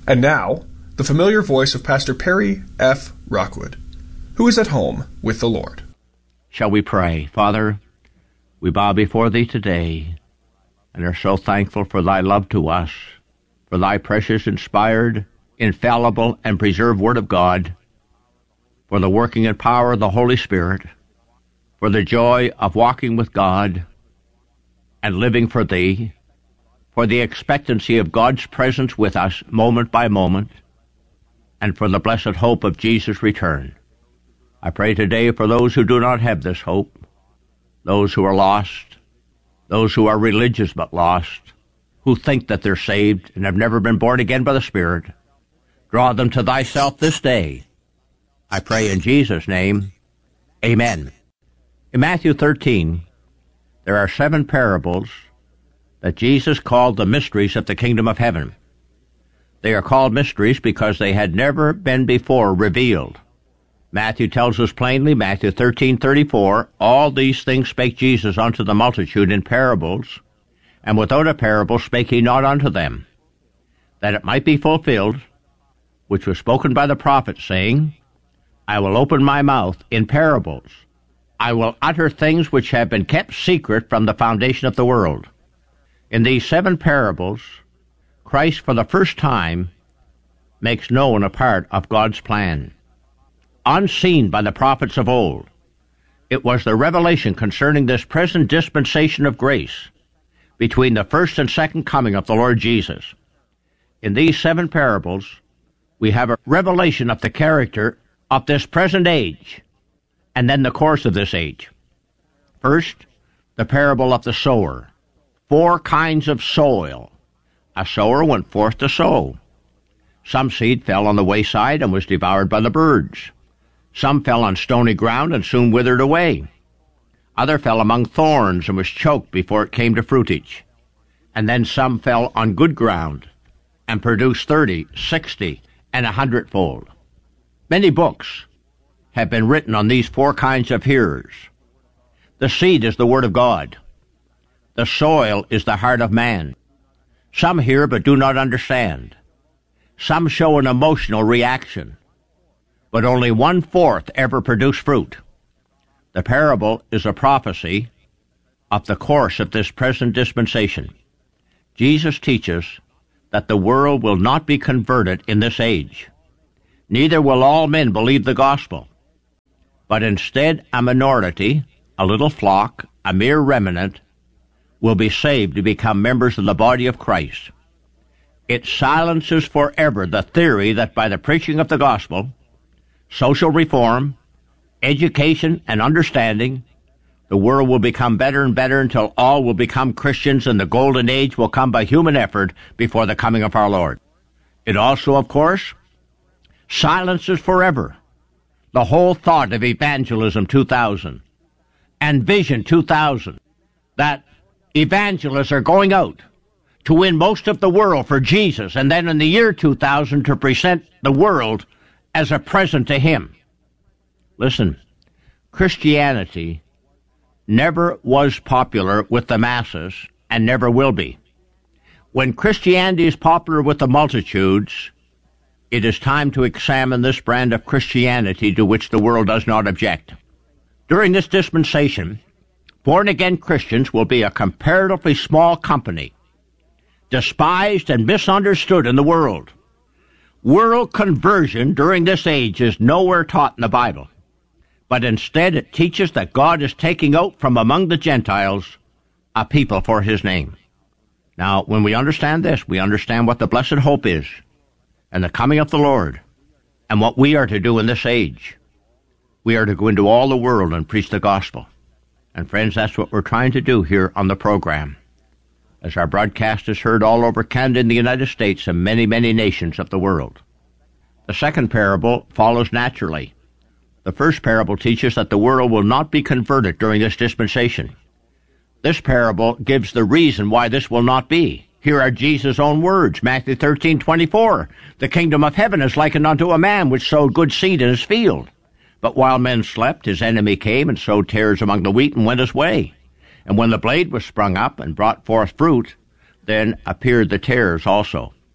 And now, the familiar voice of Pastor Perry F. Rockwood, who is at home with the Lord. Shall we pray? Father, we bow before Thee today and are so thankful for Thy love to us, for Thy precious, inspired, infallible, and preserved Word of God, for the working and power of the Holy Spirit, for the joy of walking with God and living for Thee, for the expectancy of God's presence with us moment by moment, and for the blessed hope of Jesus' return. I pray today for those who do not have this hope, those who are lost, those who are religious but lost, who think that they're saved and have never been born again by the Spirit. Draw them to Thyself this day. I pray in Jesus' name, amen. In Matthew 13, there are 7 parables that Jesus called the mysteries of the kingdom of heaven. They are called mysteries because they had never been before revealed. Matthew tells us plainly, Matthew 13:34, all these things spake Jesus unto the multitude in parables, and without a parable spake he not unto them, that it might be fulfilled, which was spoken by the prophet, saying, I will open my mouth in parables. I will utter things which have been kept secret from the foundation of the world. In these 7 parables, Christ for the first time makes known a part of God's plan. Unseen by the prophets of old, it was the revelation concerning this present dispensation of grace between the first and second coming of the Lord Jesus. In these 7 parables, we have a revelation of the character of this present age, and then the course of this age. First, the parable of the sower. 4 kinds of soil. A sower went forth to sow. Some seed fell on the wayside and was devoured by the birds. Some fell on stony ground and soon withered away. Other fell among thorns and was choked before it came to fruitage. And then some fell on good ground and produced 30, 60, and 100-fold. Many books have been written on these 4 kinds of hearers. The seed is the Word of God. The soil is the heart of man. Some hear but do not understand. Some show an emotional reaction, but only 1/4 ever produce fruit. The parable is a prophecy of the course of this present dispensation. Jesus teaches that the world will not be converted in this age. Neither will all men believe the gospel, but instead a minority, a little flock, a mere remnant, will be saved to become members of the body of Christ. It silences forever the theory that by the preaching of the gospel, social reform, education, and understanding, the world will become better and better until all will become Christians and the golden age will come by human effort before the coming of our Lord. It also, of course, silences forever the whole thought of Evangelism 2000 and Vision 2000, that evangelists are going out to win most of the world for Jesus, and then in the year 2000 to present the world as a present to Him. Listen, Christianity never was popular with the masses and never will be. When Christianity is popular with the multitudes, it is time to examine this brand of Christianity to which the world does not object. During this dispensation, born-again Christians will be a comparatively small company, despised and misunderstood in the world. World conversion during this age is nowhere taught in the Bible, but instead it teaches that God is taking out from among the Gentiles a people for His name. Now, when we understand this, we understand what the blessed hope is, and the coming of the Lord, and what we are to do in this age. We are to go into all the world and preach the gospel. And friends, that's what we're trying to do here on the program, as our broadcast is heard all over Canada and the United States and many, many nations of the world. The second parable follows naturally. The first parable teaches that the world will not be converted during this dispensation. This parable gives the reason why this will not be. Here are Jesus' own words, Matthew 13:24. The kingdom of heaven is likened unto a man which sowed good seed in his field. But while men slept, his enemy came and sowed tares among the wheat and went his way. And when the blade was sprung up and brought forth fruit, then appeared the tares also.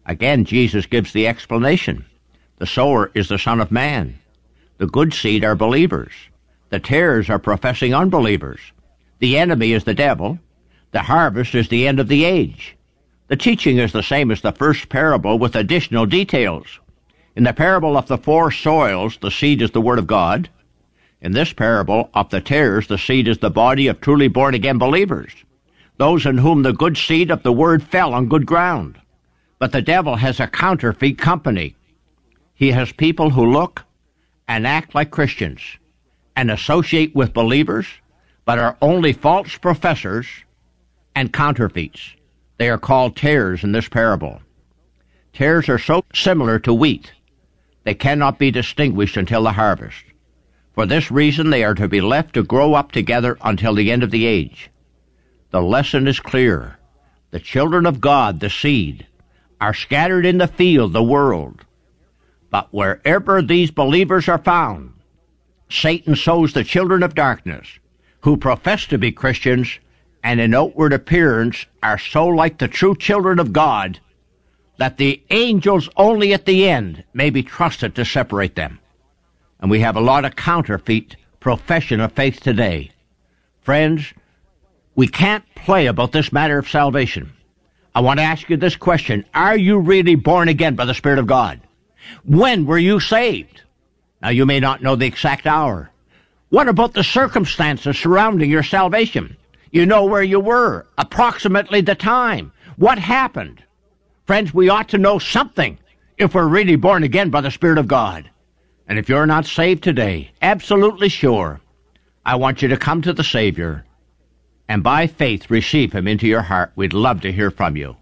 Again, Jesus gives the explanation. The sower is the Son of Man. The good seed are believers. The tares are professing unbelievers. The enemy is the devil. The harvest is the end of the age. The teaching is the same as the first parable with additional details. In the parable of the 4 soils, the seed is the Word of God. In this parable of the tares, the seed is the body of truly born-again believers, those in whom the good seed of the Word fell on good ground. But the devil has a counterfeit company. He has people who look and act like Christians and associate with believers, but are only false professors and counterfeits. They are called tares in this parable. Tares are so similar to wheat, they cannot be distinguished until the harvest. For this reason, they are to be left to grow up together until the end of the age. The lesson is clear. The children of God, the seed, are scattered in the field, the world. But wherever these believers are found, Satan sows the children of darkness, who profess to be Christians and in outward appearance are so like the true children of God that the angels only at the end may be trusted to separate them. And we have a lot of counterfeit profession of faith today. Friends, we can't play about this matter of salvation. I want to ask you this question. Are you really born again by the Spirit of God? When were you saved? Now, you may not know the exact hour. What about the circumstances surrounding your salvation? You know where you were, approximately the time. What happened? Friends, we ought to know something if we're really born again by the Spirit of God. And if you're not saved today, absolutely sure, I want you to come to the Savior and by faith receive Him into your heart. We'd love to hear from you.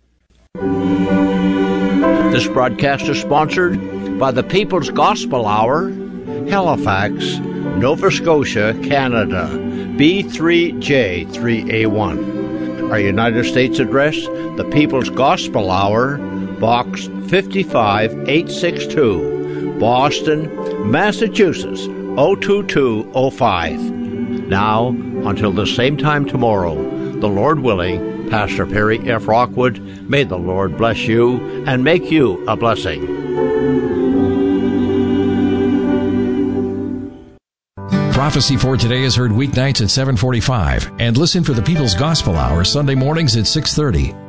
This broadcast is sponsored by the People's Gospel Hour, Halifax, Nova Scotia, Canada, B3J3A1. Our United States address, the People's Gospel Hour, Box 55862, Boston, Massachusetts, 02205. Now, until the same time tomorrow, the Lord willing, Pastor Perry F. Rockwood, may the Lord bless you and make you a blessing. Prophecy for Today is heard weeknights at 7:45 and listen for the People's Gospel Hour Sunday mornings at 6:30.